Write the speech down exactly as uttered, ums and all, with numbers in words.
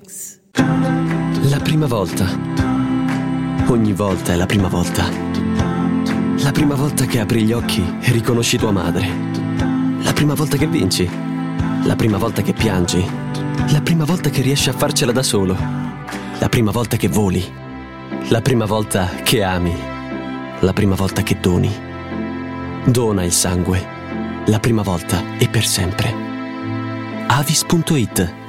Feelings. La prima volta. Ogni volta è la prima volta. La prima volta che apri gli occhi e riconosci tua madre. La prima volta che vinci. La prima volta che piangi. La prima volta che riesci a farcela da solo. La prima volta che voli. La prima volta che ami. La prima volta che doni. Dona il sangue. La prima volta e per sempre. Avis punto it